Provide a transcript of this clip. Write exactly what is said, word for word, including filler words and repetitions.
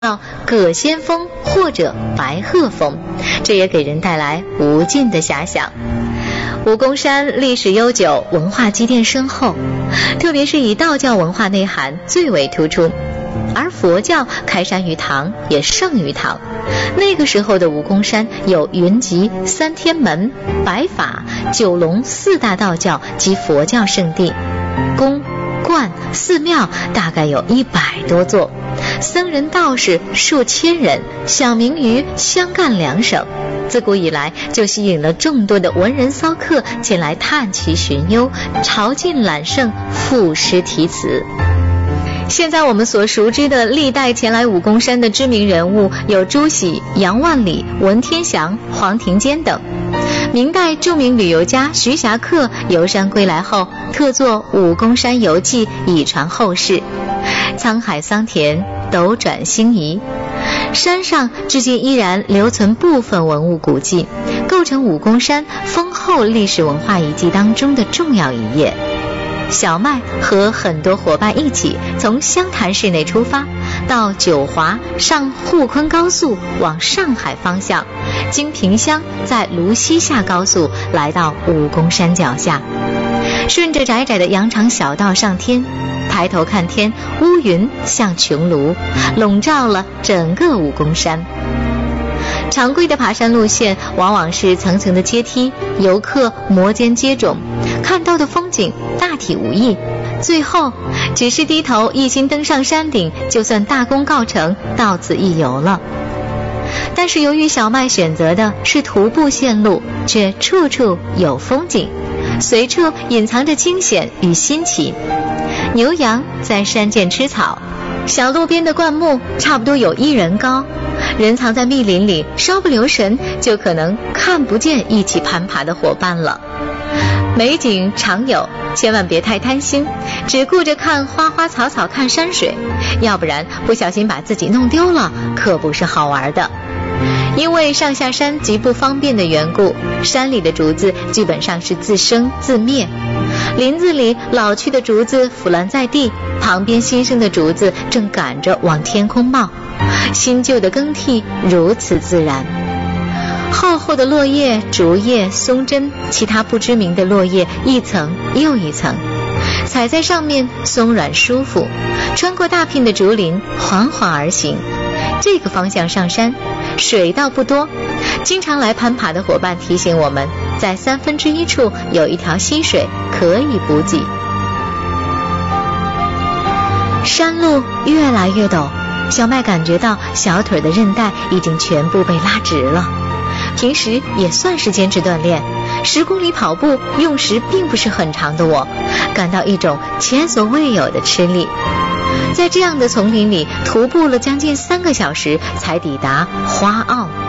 到葛仙峰或者白鹤峰，这也给人带来无尽的遐想。武功山历史悠久，文化积淀深厚，特别是以道教文化内涵最为突出，而佛教开山于唐，也盛于唐。那个时候的武功山有云集三天门、白法、九龙四大道教及佛教圣地，宫观寺庙大概有一百多座，僧人道士数千人，享名于湘赣两省。自古以来就吸引了众多的文人骚客前来探奇寻幽，朝觐揽圣，赋诗题词。现在我们所熟知的历代前来武功山的知名人物有朱熹、杨万里、文天祥、黄庭坚等。明代著名旅游家徐霞客游山归来后，特作《武功山游记》以传后世。沧海桑田，斗转星移，山上至今依然留存部分文物古迹，构成武功山丰厚历史文化遗迹当中的重要一页。小麦和很多伙伴一起从湘潭市内出发，到九华上沪昆高速往上海方向，经萍乡在泸溪下高速来到武功山脚下，顺着窄窄的羊肠小道上天，抬头看天，乌云像穹庐，笼罩了整个武功山。常规的爬山路线往往是层层的阶梯，游客摩肩接踵，看到的风景大体无异，最后只是低头一心登上山顶，就算大功告成，到此一游了。但是由于小麦选择的是徒步线路，却处处有风景，随处隐藏着惊险与新奇。牛羊在山涧吃草，小路边的灌木差不多有一人高，人藏在密林里，稍不留神就可能看不见一起攀爬的伙伴了。美景常有，千万别太贪心，只顾着看花花草草看山水，要不然不小心把自己弄丢了，可不是好玩的。因为上下山极不方便的缘故，山里的竹子基本上是自生自灭，林子里老去的竹子腐烂在地，旁边新生的竹子正赶着往天空冒，新旧的更替如此自然。厚厚的落叶、竹叶、松针，其他不知名的落叶一层又一层，踩在上面松软舒服，穿过大片的竹林缓缓而行。这个方向上山，水道不多，经常来攀爬的伙伴提醒我们，在三分之一处有一条溪水可以补给。山路越来越陡，小麦感觉到小腿的韧带已经全部被拉直了。平时也算是坚持锻炼，十公里跑步用时并不是很长的我，感到一种前所未有的吃力。在这样的丛林里徒步了将近三个小时，才抵达花坳。